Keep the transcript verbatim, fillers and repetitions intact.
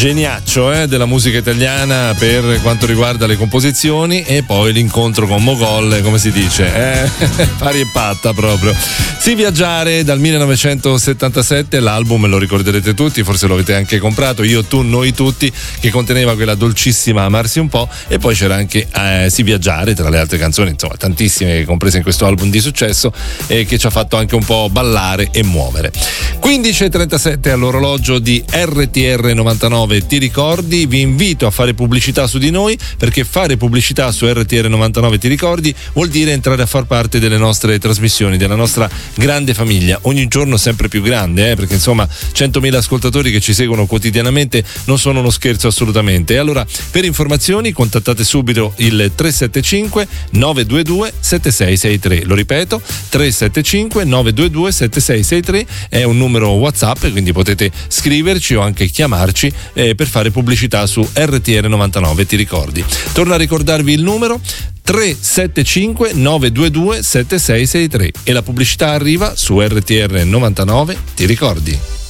geniaccio eh, della musica italiana per quanto riguarda le composizioni, e poi l'incontro con Mogol, come si dice, eh? pari e patta proprio. Si viaggiare dal millenovecentosettantasette, l'album lo ricorderete tutti, forse lo avete anche comprato, Io, tu, noi tutti, che conteneva quella dolcissima Amarsi un po', e poi c'era anche eh, Si viaggiare, tra le altre canzoni, insomma tantissime comprese in questo album di successo, eh, che ci ha fatto anche un po' ballare e muovere. quindici e trentasette all'orologio di R T R novantanove, ti ricordi? Vi invito a fare pubblicità su di noi, perché fare pubblicità su R T R novantanove, ti ricordi, vuol dire entrare a far parte delle nostre trasmissioni, della nostra grande famiglia, ogni giorno sempre più grande, eh, perché insomma centomila ascoltatori che ci seguono quotidianamente non sono uno scherzo assolutamente. E allora, per informazioni contattate subito il tre sette cinque nove due due sette sei sei tre, lo ripeto, tre sette cinque nove due due sette sei sei tre è un numero WhatsApp, quindi potete scriverci o anche chiamarci eh, per fare pubblicità su R T R novantanove, ti ricordi. Torno a ricordarvi il numero tre sette cinque nove due due sette sei sei tre, e la pubblicità arriva su R T R novantanove, ti ricordi.